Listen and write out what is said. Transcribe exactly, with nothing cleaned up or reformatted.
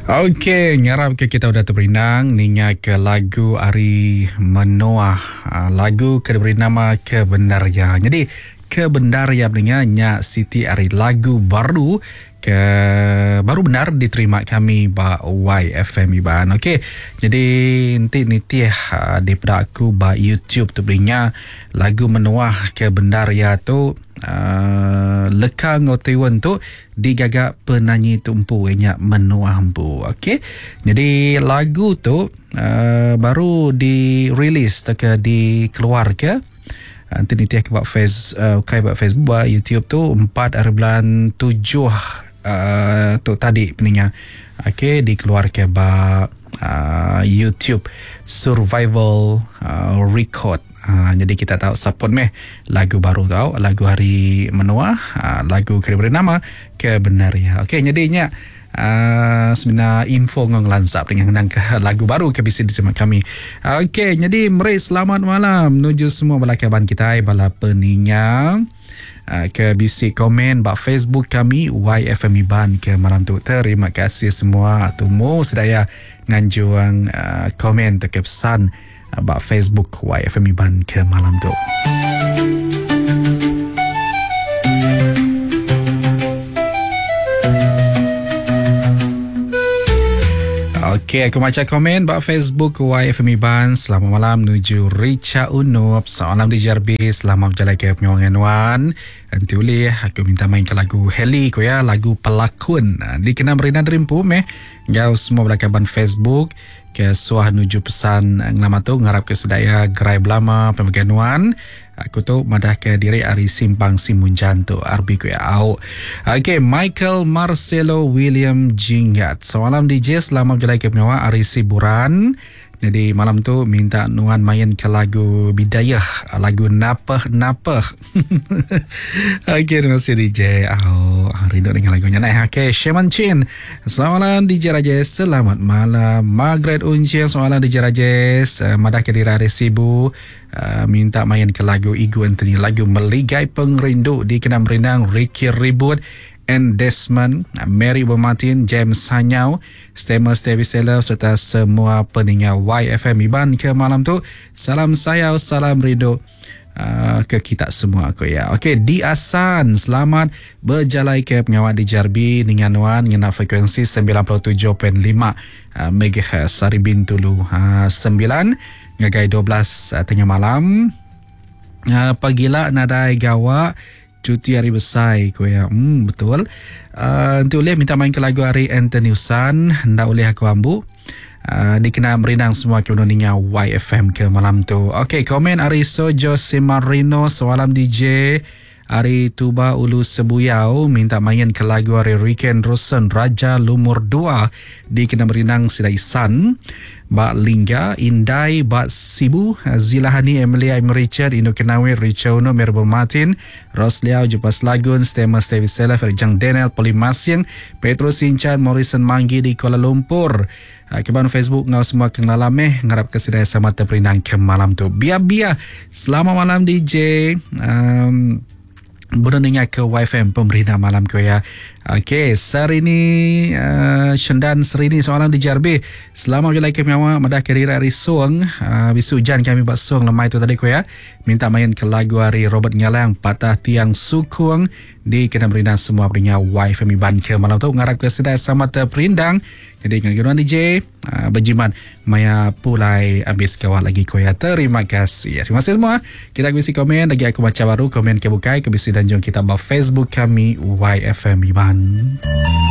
Okey, ngarap ke kita udah terberinang ninya ke lagu Ari Menoah. Uh, lagu ke diberi nama Kebendarya. Jadi Kebendarya ninya nya Siti Ari lagu baru ke baru benar diterima kami ba Y F M Iban. Okey. Jadi nanti niti uh, daripada aku ba YouTube tu berinya lagu Menoah Kebendarya tu Uh, leka ngotiwan tu digagak penyanyi tumpu nya Menoah Empu. Okey. Jadi lagu tu uh, baru dirilis ke dikeluar ke nanti nanti ke buat face uh, kai buat Facebook buat YouTube tu empat hari bulan tujuh uh, tu tadi peninga. Okey, dikeluar ke ba uh, YouTube Survival uh, Record. Uh, jadi kita tahu support meh lagu baru tahu lagu Ari Menoah, uh, lagu diberi nama Kebendarya. Okey, jadinya uh, sebenarnya info ngong lansap dengan nang ke lagu baru ke bisa diterima kami. Okey, jadi mari selamat malam menuju semua belakaban kita bala peninga uh, ke bisi komen ba Facebook kami Y F M Iban ke malam tu. Terima kasih semua tumu sedaya nganjuang uh, komen ke pesan about Facebook Y F M Iban ke malam tu. Okey, aku baca komen about Facebook Y F M Iban. Selamat malam menuju Richa Unup. Salam di Jarbi. Selamat berjalan ke penyawangan wan. Nanti boleh aku minta main ke lagu Heli ko ya, lagu Pelakon. Dikenal Merina Dreampu meh. Gau semua belakaban Facebook ke suah nuju pesan ngelama tu ngarap ke sedaya gerai belama pembagian wan. Aku tu madah ke diri Ari Simpang Simunjan tu Arbi ku ya au. Okey, Michael Marcelo William Jingat. Semalam D J selamat berjalan ke penyawa Ari Siburan. Jadi malam tu minta nuan main ke lagu Bidayah, lagu Napah Napah. Okey, terima kasih D J. Oh, rindu dengan lagunya. Nah, okey, Shaman Chin. Selamat malam D J Rajes. Selamat malam Margaret Uncian. Selamat malam D J Rajes. Uh, madah ke diri Ari Sibu. Uh, minta main ke lagu Igu Anthony, lagu Meligai Pengrindu dikenal berenang Ricky Ribut and Desmond, Mary Bermartin, James Sanyau, Stemmer Stevie Seller serta semua peninggal Y F M Iban ke malam tu. Salam sayau, salam rindu uh, ke kita semua aku ya. Okey, Di Asan, selamat berjalan ke pengawal di Jarbi dengan wan dengan frekuensi sembilan puluh tujuh perpuluhan lima uh, megahertz Sari Bintulu uh, sembilan ngagai dua belas uh, tengah malam. Uh, pagilah nadai gawa cuti hari besar ko ya. Hmm, betul. Uh, nanti boleh minta main ke lagu Ari Anthony Usan. Hendak oleh aku ambu. Uh, dikenal merinang semua ke menuningnya Y F M ke malam tu. Okey, komen Ari Sojo Simarino. Salam D J Ari Tuba Ulu Sebuyau minta main ke lagu Ari Riken Rosen Raja Lumur dua dikenal merinang Sidaisan. Bak Lingga, Indai, Bak Sibu, Zilahani, Emilia, Im Richard, Indo Kenawi, Richono, Merbel Martin, Rosliao, Jupas Lagun, Stemmer Stevie Sela, Ferjang Daniel, Polimasing, Petrus Sinchan, Morrison Manggi di Kuala Lumpur. Keban Facebook ngau semua kenal meh ngarap kesedaya sama terperinang ke malam tu. Biar-biar. Selamat malam D J. Um, Berningnya ke Y F M pemerintah malam ko ya. Okey, hari ini uh, Syendan Serini soalan di Jarbi. Selamat berjalan ke Miawa madah kerira Ari Suang. Uh, bisu hujan kami buat suang lemai tu tadi ko ya. Minta main ke lagu Ari Robert Ngalang Patah Tiang Sukung di kena berindang semua berinya Y F M Iban ke malam tu ngarap ke sedaya sama terperindang. Jadi dengan D J uh, berjimat maya pulai habis kawal lagi ko ya. Terima kasih. Ya, terima kasih semua. Kita bisi komen lagi aku baca baru komen ke bukai ke bisi dan jom kita bawa Facebook kami Y F M Iban.